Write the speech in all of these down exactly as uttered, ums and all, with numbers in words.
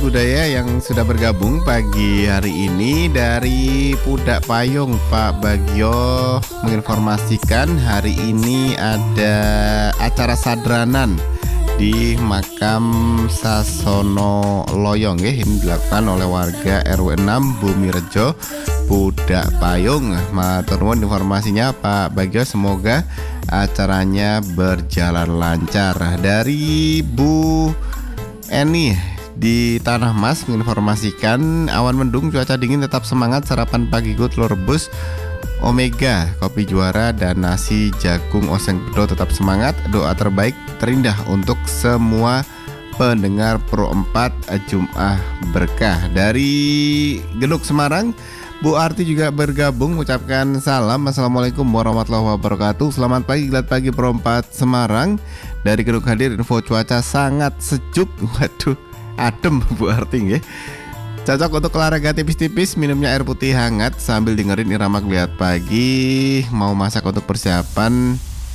budaya yang sudah bergabung pagi hari ini. Dari Pudak Payung, Pak Bagio menginformasikan hari ini ada acara sadranan di makam Sasono Loyong ya. Ini dilakukan oleh warga R W enam Bumi Rejo, Pudak Payung. Matur nuwun informasinya Pak Bagio, semoga acaranya berjalan lancar. Dari Bu Eni di Tanah Mas menginformasikan awan mendung, cuaca dingin, tetap semangat, sarapan pagi good telur rebus Omega, kopi juara, dan nasi jagung oseng pedo tetap semangat. Doa terbaik terindah untuk semua pendengar Pro empat Jum'ah Berkah. Dari Genuk Semarang, Bu Arti juga bergabung mengucapkan salam. Assalamualaikum warahmatullahi wabarakatuh. Selamat pagi, Gilat Pagi Pro empat Semarang. Dari Genuk hadir info cuaca sangat sejuk. Waduh, adem Bu Arti ya. Cocok untuk olahraga tipis-tipis, minumnya air putih hangat sambil dengerin irama Gilat Pagi. Mau masak untuk persiapan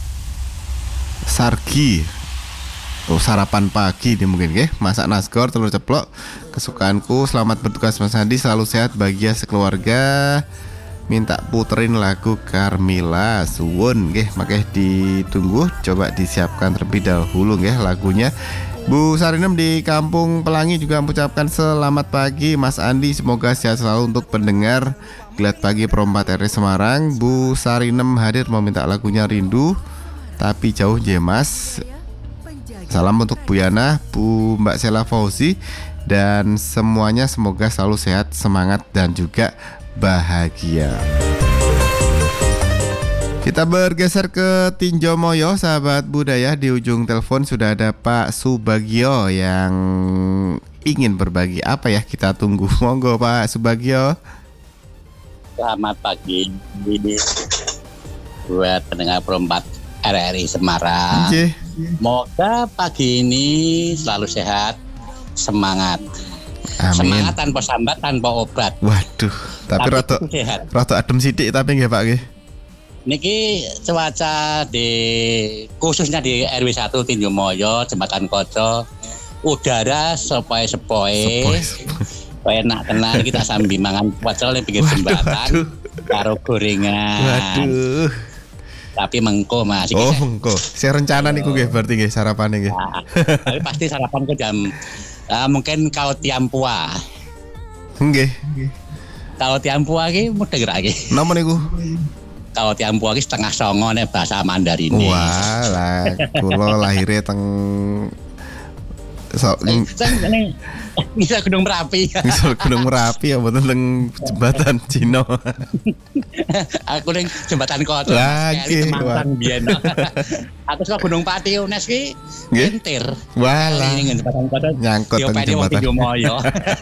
sargi, oh, sarapan pagi nih mungkin ya. Masak nasgor, telur ceplok kesukaanku. Selamat bertugas Mas Andi, selalu sehat, bahagia sekeluarga. Minta puterin lagu Carmila suwun nggih, makanya ditunggu, coba disiapkan terlebih dahulu nggih lagunya. Bu Sarinem di Kampung Pelangi juga mengucapkan selamat pagi Mas Andi, semoga sehat selalu untuk pendengar Gilat Pagi Pro empat R W Semarang. Bu Sarinem hadir meminta lagunya Rindu Tapi Jauh je Mas. Salam untuk Bu Yana, Bu Mbak Sela Fauzi, dan semuanya semoga selalu sehat, semangat, dan juga bahagia. Kita bergeser ke Tinjo Moyo, sahabat budaya. Di ujung telepon sudah ada Pak Subagio yang ingin berbagi apa ya, kita tunggu. Monggo Pak Subagio. Selamat pagi buat pendengar Pro empat R R I Semarang. Oke. Semoga pagi ini selalu sehat, semangat. Amin. Semangat tanpa sambat, tanpa obat. Waduh, tapi rada rada adem sidik tapi nggih Pak nggih. Niki cuaca di khususnya di R W satu Tinjo Moyo, Jembatan Koco, udara sepoi-sepoi, enak tenan, kita sambil mangan pecel di pinggir jembatan karo gorengan. Waduh. Tapi mengko Mas. Oh mengko. Saya rencana niku nggih berarti nggih sarapane nggih. Nah, tapi pasti sarapan ke jam uh, mungkin kau tiampua. Nggih. Kau tiampua ki mudeng ra ki. Napa niku? Kau tiampua ki setengah songo nih bahasa Mandarin. Wah, lah kula lahirnya teng so, ini bisa Gunung Merapi. Misal Gunung Merapi ya betul teng jembatan Cino. Aku ning jembatan Koco. Lagi Temanggung biyen. Aku suka Gunung Pati Unes ki entir. Walah. Ning jembatan Koco nyangkut teng jembatan Tinjo Moyo.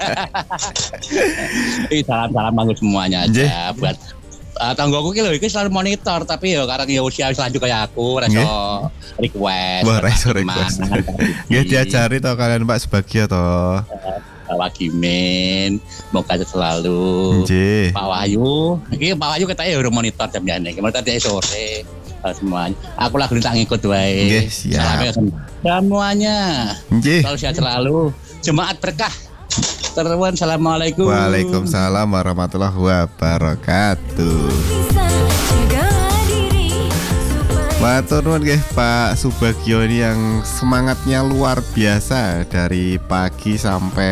Ih, salam-salam mangga semuanya aja buat Uh, tanggoku ki lho iki selalu monitor, tapi ya karena ya usia selanjut kayak aku reso request. Wah, reso request. Nggih diajari to kalian Pak Subagio to. Pak Gimin, semoga selalu. Nggih. Pak Wahyu, iki Pak Wahyu ketake udah monitor jam jane. Monitor tadi sore semuanya. Aku lagi tak ngikut wae. Nggih, siap. Semuanya. Nggih. Selalu sehat selalu. Jemaat berkah. Terus, assalamualaikum. Waalaikumsalam warahmatullahi wabarakatuh. Matur nuwun nggih Pak Subagio ini yang semangatnya luar biasa dari pagi sampai